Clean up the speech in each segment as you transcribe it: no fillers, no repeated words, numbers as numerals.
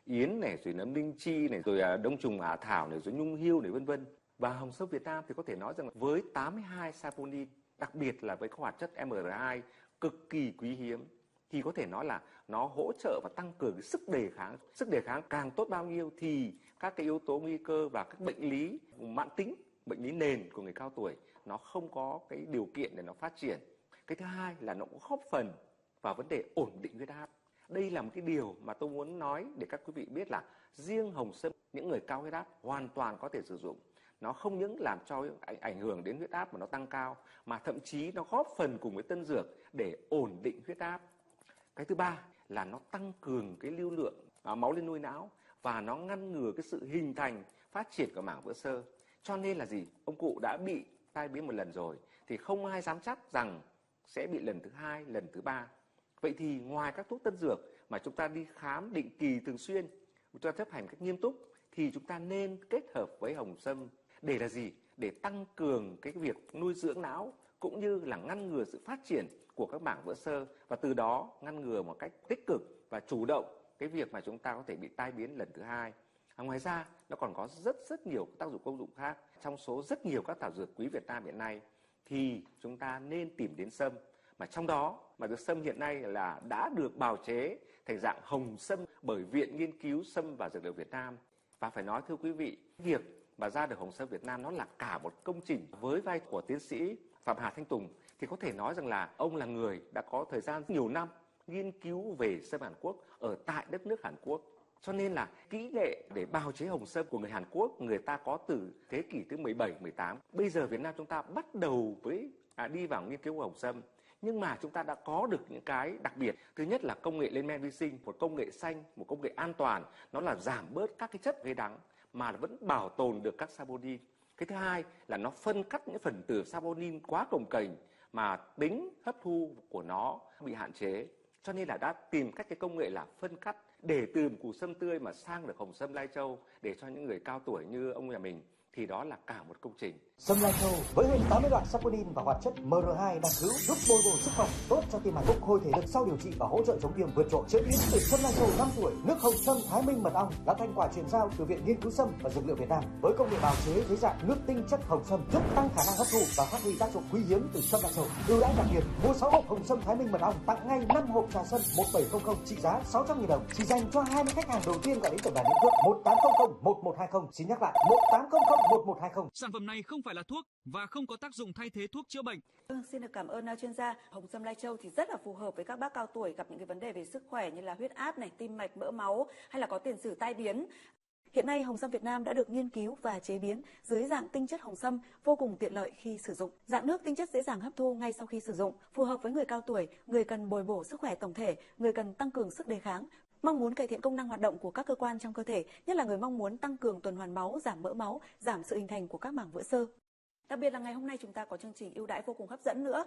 yến này, rồi nấm linh chi này, rồi đông trùng ả thảo này, rồi nhung hươu này, vân vân. Và hồng sâm Việt Nam thì có thể nói rằng với 82 saponin, đặc biệt là với các hoạt chất MR2 cực kỳ quý hiếm, thì có thể nói là nó hỗ trợ và tăng cường cái sức đề kháng. Sức đề kháng càng tốt bao nhiêu thì các cái yếu tố nguy cơ và các bệnh lý mãn tính, bệnh lý nền của người cao tuổi nó không có cái điều kiện để nó phát triển. Cái thứ hai là nó cũng góp phần vào vấn đề ổn định huyết áp. Đây là một cái điều mà tôi muốn nói để các quý vị biết là riêng hồng sâm, những người cao huyết áp hoàn toàn có thể sử dụng. Nó không những làm cho ảnh hưởng đến huyết áp mà nó tăng cao, mà thậm chí nó góp phần cùng với tân dược để ổn định huyết áp. Cái thứ ba là nó tăng cường cái lưu lượng máu lên nuôi não và nó ngăn ngừa cái sự hình thành, phát triển của mảng vữa xơ. Cho nên là gì? Ông cụ đã bị tai biến một lần rồi thì không ai dám chắc rằng sẽ bị lần thứ hai, lần thứ ba. Vậy thì ngoài các thuốc tân dược mà chúng ta đi khám định kỳ thường xuyên, chúng ta chấp hành cách nghiêm túc, thì chúng ta nên kết hợp với hồng sâm để là gì? Để tăng cường cái việc nuôi dưỡng não cũng như là ngăn ngừa sự phát triển của các mảng vữa xơ, và từ đó ngăn ngừa một cách tích cực và chủ động cái việc mà chúng ta có thể bị tai biến lần thứ hai. Ngoài ra nó còn có rất nhiều tác dụng công dụng khác. Trong số rất nhiều các thảo dược quý Việt Nam hiện nay thì chúng ta nên tìm đến sâm, mà trong đó mà được sâm hiện nay là đã được bào chế thành dạng hồng sâm bởi Viện Nghiên cứu Sâm và Dược liệu Việt Nam. Và phải nói thưa quý vị, việc mà ra được hồng sâm Việt Nam nó là cả một công trình. Với vai của tiến sĩ Phạm Hà Thanh Tùng thì có thể nói rằng là ông là người đã có thời gian nhiều năm nghiên cứu về sâm Hàn Quốc ở tại đất nước Hàn Quốc. Cho nên là kỹ nghệ để bào chế hồng sâm của người Hàn Quốc người ta có từ thế kỷ thứ 17, 18. Bây giờ Việt Nam chúng ta bắt đầu với đi vào nghiên cứu hồng sâm. Nhưng mà chúng ta đã có được những cái đặc biệt. Thứ nhất là công nghệ lên men vi sinh, một công nghệ xanh, một công nghệ an toàn. Nó là giảm bớt các cái chất gây đắng mà vẫn bảo tồn được các saponin. Cái thứ hai là nó phân cắt những phần tử saponin quá cồng kềnh mà tính hấp thu của nó bị hạn chế. Cho nên là đã tìm cách cái công nghệ là phân cắt để từ củ sâm tươi mà sang được hồng sâm Lai Châu để cho những người cao tuổi như ông nhà mình, thì đó là cả một công trình. Sâm Lai Châu với hơn 80 loại saponin và hoạt chất MR2 đặc hữu giúp bồi bổ sức khỏe, tốt cho tim mạch, phục hồi thể lực sau điều trị và hỗ trợ chống viêm vượt trội. Chế biến từ sâm Lai Châu 5 tuổi, nước hồng sâm Thái Minh mật ong là thành quả chuyển giao từ Viện Nghiên cứu Sâm và Dược liệu Việt Nam với công nghệ bào chế dưới dạng nước tinh chất hồng sâm, giúp tăng khả năng hấp thụ và phát huy tác dụng quý hiếm từ sâm Lai Châu. Ưu đãi đặc biệt, mua 6 hộp hồng sâm Thái Minh mật ong tặng ngay 5 hộp trà sâm 1700 trị giá 600.000 đồng, chỉ dành cho 20 khách hàng đầu tiên gọi đến tổng đài liên cước 1800 1120. Xin nhắc lại 1800 1120. Sản phẩm này không phải là thuốc và không có tác dụng thay thế thuốc chữa bệnh. Xin được cảm ơn chuyên gia. Hồng sâm Lai Châu thì rất là phù hợp với các bác cao tuổi gặp những cái vấn đề về sức khỏe như là huyết áp này, tim mạch, mỡ máu hay là có tiền sử tai biến. Hiện nay hồng sâm Việt Nam đã được nghiên cứu và chế biến dưới dạng tinh chất hồng sâm, vô cùng tiện lợi khi sử dụng. Dạng nước tinh chất dễ dàng hấp thu ngay sau khi sử dụng, phù hợp với người cao tuổi, người cần bồi bổ sức khỏe tổng thể, người cần tăng cường sức đề kháng, mong muốn cải thiện công năng hoạt động của các cơ quan trong cơ thể, nhất là người mong muốn tăng cường tuần hoàn máu, giảm mỡ máu, giảm sự hình thành của các mảng vữa xơ. Đặc biệt là ngày hôm nay chúng ta có chương trình ưu đãi vô cùng hấp dẫn nữa.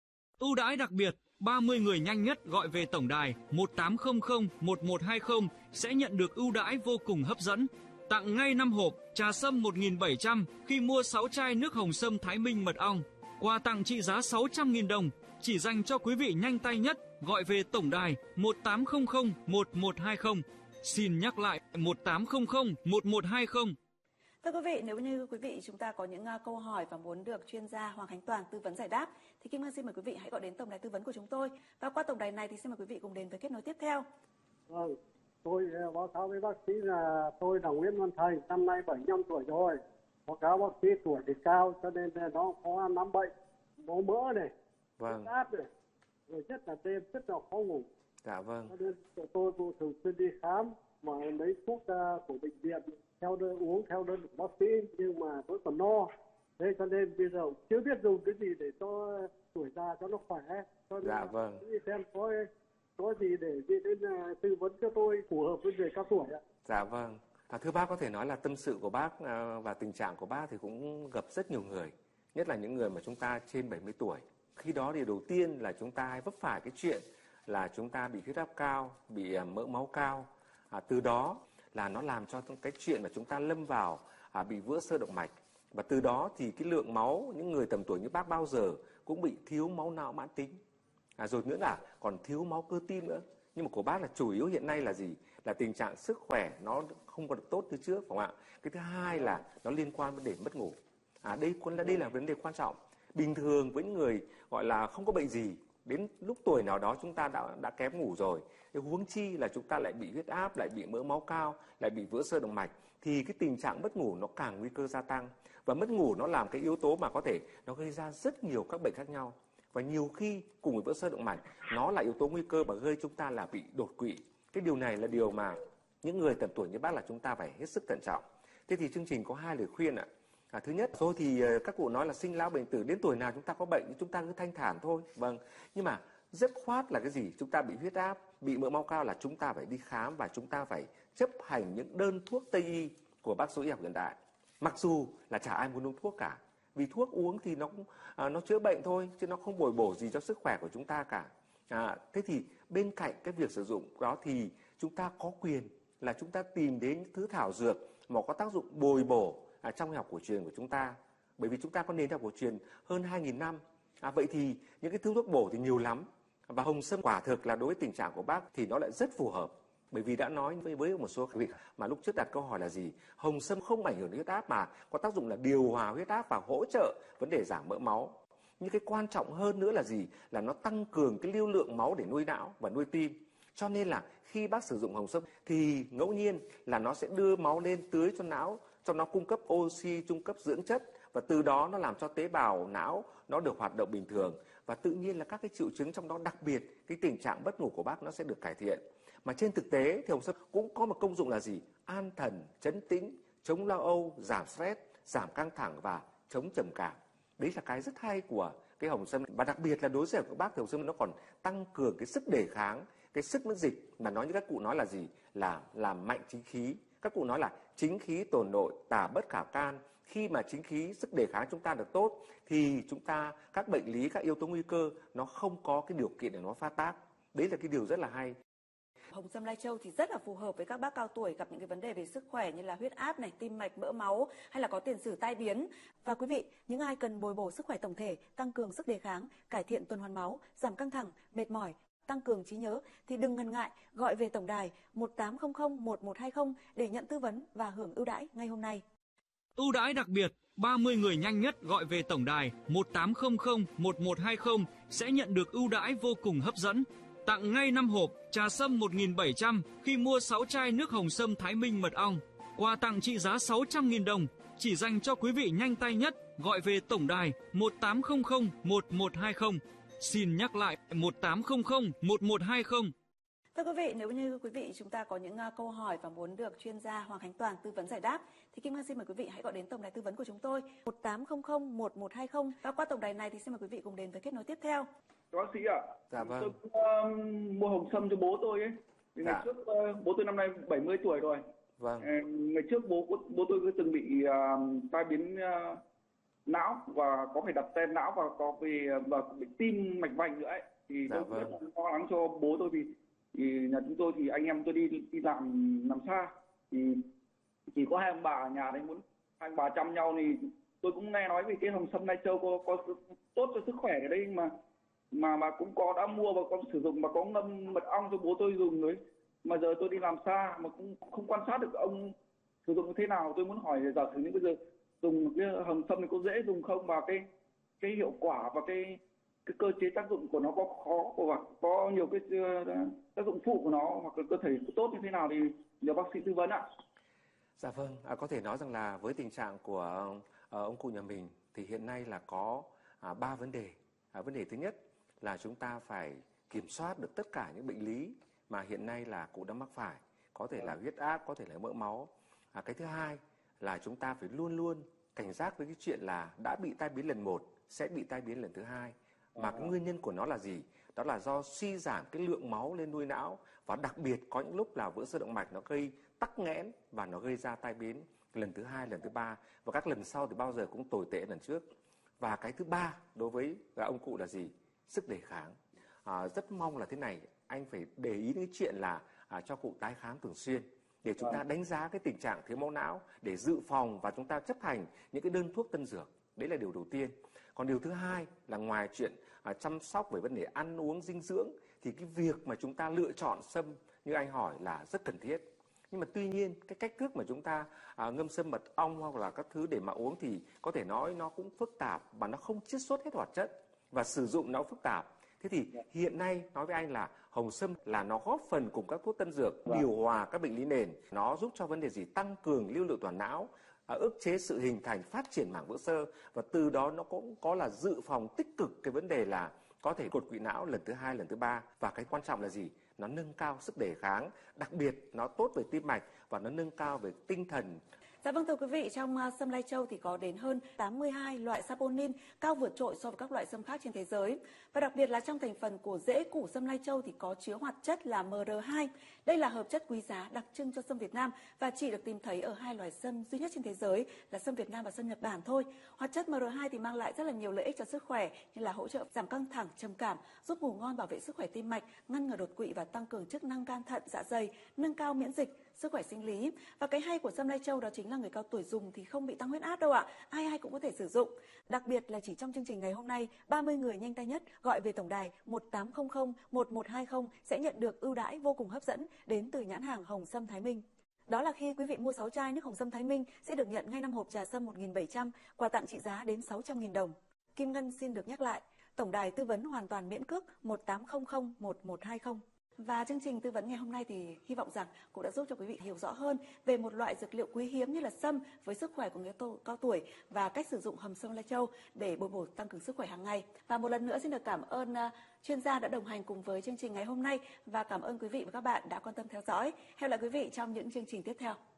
Ưu đãi đặc biệt, 30 người nhanh nhất gọi về tổng đài 1800 1120 sẽ nhận được ưu đãi vô cùng hấp dẫn. Tặng ngay 5 hộp trà sâm 1700 khi mua 6 chai nước hồng sâm Thái Minh mật ong. Quà tặng trị giá 600.000 đồng chỉ dành cho quý vị nhanh tay nhất gọi về tổng đài 1800 1120. Xin nhắc lại 1800 1120. Thưa quý vị, nếu như quý vị chúng ta có những câu hỏi và muốn được chuyên gia Hoàng Khánh Toàn tư vấn giải đáp thì Kim Ngân xin mời quý vị hãy gọi đến tổng đài tư vấn của chúng tôi. Và qua tổng đài này thì xin mời quý vị cùng đến với kết nối tiếp theo. Vâng, tôi báo cáo với bác sĩ là tôi là Nguyễn Văn Thành, năm nay 75 tuổi rồi. Báo cáo bác sĩ tuổi thì cao cho nên nó có nắm bệnh máu mỡ này, Vâng. áp này, rồi nhất là đêm rất là khó ngủ. Dạ vâng. Cho nên tôi cũng thường xuyên đi khám mà lấy thuốc của bệnh viện uống theo đơn của bác sĩ, nhưng mà tôi còn no. Thế cho nên bây giờ chưa biết dùng cái gì để cho tuổi già cho nó khỏe. Cho nên Dạ vâng. xem có gì để đi đến tư vấn cho tôi phù hợp với người cao tuổi ạ. Dạ vâng. Thưa bác, có thể nói là tâm sự của bác và tình trạng của bác thì cũng gặp rất nhiều người, nhất là những người mà chúng ta trên 70 tuổi. Khi đó thì đầu tiên là chúng ta hay vấp phải cái chuyện là chúng ta bị huyết áp cao, bị mỡ máu cao. Từ đó là nó làm cho cái chuyện mà chúng ta lâm vào bị vữa xơ động mạch. Và từ đó thì cái lượng máu những người tầm tuổi như bác bao giờ cũng bị thiếu máu não mãn tính. Rồi nữa là còn thiếu máu cơ tim nữa. Nhưng mà của bác là chủ yếu hiện nay là gì? là tình trạng sức khỏe nó không còn được tốt như trước, phải không ạ? Cái thứ hai là nó liên quan vấn đề mất ngủ. Đây là vấn đề quan trọng. Bình thường với những người gọi là không có bệnh gì, đến lúc tuổi nào đó chúng ta đã kém ngủ rồi. Thì huống chi là chúng ta lại bị huyết áp, lại bị mỡ máu cao, lại bị vữa xơ động mạch, thì cái tình trạng mất ngủ nó càng nguy cơ gia tăng. Và mất ngủ nó làm cái yếu tố mà có thể nó gây ra rất nhiều các bệnh khác nhau. Và nhiều khi cùng với vữa xơ động mạch, nó là yếu tố nguy cơ mà gây chúng ta là bị đột quỵ. Cái điều này là điều mà những người tầm tuổi như bác là chúng ta phải hết sức thận trọng. Thế thì chương trình có 2 lời khuyên ạ. Thứ nhất, thôi thì các cụ nói là sinh lão bệnh tử, đến tuổi nào chúng ta có bệnh thì chúng ta cứ thanh thản thôi. Vâng, nhưng mà dứt khoát là cái gì? Chúng ta bị huyết áp, bị mỡ máu cao là chúng ta phải đi khám và chúng ta phải chấp hành những đơn thuốc Tây y của bác sĩ y học hiện đại. Mặc dù là chả ai muốn uống thuốc cả, vì thuốc uống thì nó chữa bệnh thôi, chứ nó không bồi bổ gì cho sức khỏe của chúng ta cả. Thế thì bên cạnh cái việc sử dụng đó thì chúng ta có quyền là chúng ta tìm đến những thứ thảo dược mà có tác dụng bồi bổ trong y học cổ truyền của chúng ta. Bởi vì chúng ta có nền y học cổ truyền hơn 2.000 năm. Vậy thì những cái thứ thuốc bổ thì nhiều lắm. Và hồng sâm quả thực là đối với tình trạng của bác thì nó lại rất phù hợp. Bởi vì đã nói với một số vị mà lúc trước đặt câu hỏi là gì? Hồng sâm không ảnh hưởng đến huyết áp mà có tác dụng là điều hòa huyết áp và hỗ trợ vấn đề giảm mỡ máu. Nhưng cái quan trọng hơn nữa là gì? Là nó tăng cường cái lưu lượng máu để nuôi não và nuôi tim. Cho nên là khi bác sử dụng hồng sâm thì ngẫu nhiên là nó sẽ đưa máu lên tưới cho não, cho nó cung cấp oxy, cung cấp dưỡng chất, và từ đó nó làm cho tế bào não nó được hoạt động bình thường, và tự nhiên là các cái triệu chứng trong đó, đặc biệt cái tình trạng mất ngủ của bác nó sẽ được cải thiện. Mà trên thực tế thì hồng sâm cũng có một công dụng là gì? An thần, trấn tĩnh, chống lo âu, giảm stress, giảm căng thẳng và chống trầm cảm. Đấy là cái rất hay của cái hồng sâm. Và đặc biệt là đối với của bác thì hồng sâm nó còn tăng cường cái sức đề kháng, cái sức miễn dịch, mà nói như các cụ nói là gì? Là làm mạnh chính khí. Các cụ nói là chính khí tồn nội, tả bất khả can. Khi mà chính khí, sức đề kháng chúng ta được tốt thì chúng ta, các bệnh lý, các yếu tố nguy cơ nó không có cái điều kiện để nó phát tác. Đấy là cái điều rất là hay. Hồng sâm Lai Châu thì rất là phù hợp với các bác cao tuổi gặp những cái vấn đề về sức khỏe như là huyết áp này, tim mạch, mỡ máu hay là có tiền sử tai biến. Và quý vị, những ai cần bồi bổ sức khỏe tổng thể, tăng cường sức đề kháng, cải thiện tuần hoàn máu, giảm căng thẳng, mệt mỏi, tăng cường trí nhớ thì đừng ngần ngại gọi về tổng đài 1800 1120 để nhận tư vấn và hưởng ưu đãi ngay hôm nay. Ưu đãi đặc biệt, 30 người nhanh nhất gọi về tổng đài 1800 1120 sẽ nhận được ưu đãi vô cùng hấp dẫn. Tặng ngay 5 hộp trà sâm 1.700 khi mua 6 chai nước hồng sâm Thái Minh mật ong. Quà tặng trị giá 600.000 đồng chỉ dành cho quý vị nhanh tay nhất gọi về tổng đài 1800 1120. Xin nhắc lại 1800 1120. Thưa quý vị, nếu như quý vị chúng ta có những câu hỏi và muốn được chuyên gia Hoàng Khánh Toàn tư vấn giải đáp thì Kim Ngân xin mời quý vị hãy gọi đến tổng đài tư vấn của chúng tôi 1800 1120. Và qua tổng đài này thì xin mời quý vị cùng đến với kết nối tiếp theo. Bác sĩ ạ, Dạ vâng. tôi mua hồng sâm cho bố tôi ấy. Thì ngày trước bố tôi năm nay 70 tuổi rồi. Vâng. Ngày trước bố tôi từng bị tai biến não và có phải đặt stent não và có bị tim mạch vành nữa ấy. Thì tôi cũng rất là lo lắng cho bố tôi vì nhà chúng tôi thì anh em tôi đi làm xa thì chỉ có hai ông bà ở nhà đấy, muốn hai ông bà chăm nhau thì tôi cũng nghe nói về cái hồng sâm Lai Châu có tốt cho sức khỏe ở đây mà cũng đã mua và có sử dụng và có ngâm mật ong cho bố tôi dùng đấy, mà giờ tôi đi làm xa mà cũng không quan sát được ông sử dụng như thế nào. Tôi muốn hỏi giả sử như bây giờ dùng cái hồng sâm này có dễ dùng không, và cái hiệu quả và cái cơ chế tác dụng của nó có khó và có nhiều cái tác dụng phụ của nó hoặc là cơ thể tốt như thế nào thì nhờ bác sĩ tư vấn ạ. Dạ vâng, có thể nói rằng là với tình trạng của ông cụ nhà mình thì hiện nay là có 3 vấn đề. Vấn đề thứ nhất là chúng ta phải kiểm soát được tất cả những bệnh lý mà hiện nay là cụ đã mắc phải, có thể là huyết áp, có thể là mỡ máu. Cái thứ hai là chúng ta phải luôn luôn cảnh giác với cái chuyện là đã bị tai biến lần 1 sẽ bị tai biến lần thứ 2. Mà cái nguyên nhân của nó là gì? Đó là do suy giảm cái lượng máu lên nuôi não, và đặc biệt có những lúc là vữa xơ động mạch nó gây tắc nghẽn và nó gây ra tai biến lần thứ 2, lần thứ 3, và các lần sau thì bao giờ cũng tồi tệ lần trước. Và cái thứ ba đối với ông cụ là gì? Sức đề kháng. Rất mong là thế này, anh phải để ý đến chuyện là cho cụ tái khám thường xuyên để chúng ta đánh giá cái tình trạng thiếu máu não để dự phòng và chúng ta chấp hành những cái đơn thuốc tân dược. Đấy là điều đầu tiên. Còn điều thứ hai là ngoài chuyện chăm sóc về vấn đề ăn uống dinh dưỡng thì cái việc mà chúng ta lựa chọn sâm như anh hỏi là rất cần thiết. Nhưng mà tuy nhiên cái cách thức mà chúng ta ngâm sâm mật ong hoặc là các thứ để mà uống thì có thể nói nó cũng phức tạp và nó không chiết xuất hết hoạt chất và sử dụng nó phức tạp. Thế thì hiện nay nói với anh là hồng sâm là nó góp phần cùng các thuốc tân dược điều hòa các bệnh lý nền, nó giúp cho vấn đề gì tăng cường lưu lượng toàn não, ức chế sự hình thành phát triển mảng vữa xơ, và từ đó nó cũng có là dự phòng tích cực cái vấn đề là có thể đột quỵ não lần thứ 2, lần thứ 3. Và cái quan trọng là gì? Nó nâng cao sức đề kháng, đặc biệt nó tốt về tim mạch và nó nâng cao về tinh thần. Dạ vâng, thưa quý vị, trong sâm lai châu thì có đến hơn 82 loại saponin, cao vượt trội so với các loại sâm khác trên thế giới. Và đặc biệt là trong thành phần của rễ củ sâm lai châu thì có chứa hoạt chất là MR2. Đây là hợp chất quý giá đặc trưng cho sâm Việt Nam và chỉ được tìm thấy ở 2 loài sâm duy nhất trên thế giới là sâm Việt Nam và sâm Nhật Bản thôi. Hoạt chất MR2 thì mang lại rất là nhiều lợi ích cho sức khỏe như là hỗ trợ giảm căng thẳng, trầm cảm, giúp ngủ ngon, bảo vệ sức khỏe tim mạch, ngăn ngừa đột quỵ và tăng cường chức năng gan thận, dạ dày, nâng cao miễn dịch, sức khỏe sinh lý. Và cái hay của sâm lai châu đó chính là người cao tuổi dùng thì không bị tăng huyết áp đâu ạ. Ai cũng có thể sử dụng. Đặc biệt là chỉ trong chương trình ngày hôm nay, 30 người nhanh tay nhất gọi về tổng đài 1800 1120 sẽ nhận được ưu đãi vô cùng hấp dẫn đến từ nhãn hàng Hồng Sâm Thái Minh. Đó là khi quý vị mua 6 chai nước Hồng Sâm Thái Minh sẽ được nhận ngay 5 hộp trà sâm 1.700, quà tặng trị giá đến 600.000 đồng. Kim Ngân xin được nhắc lại, tổng đài tư vấn hoàn toàn miễn cước 1800 1120. Và chương trình tư vấn ngày hôm nay thì hy vọng rằng cũng đã giúp cho quý vị hiểu rõ hơn về một loại dược liệu quý hiếm như là sâm với sức khỏe của người cao tuổi và cách sử dụng hồng sâm lai châu để bồi bổ tăng cường sức khỏe hàng ngày. Và một lần nữa xin được cảm ơn chuyên gia đã đồng hành cùng với chương trình ngày hôm nay và cảm ơn quý vị và các bạn đã quan tâm theo dõi. Hẹn gặp lại quý vị trong những chương trình tiếp theo.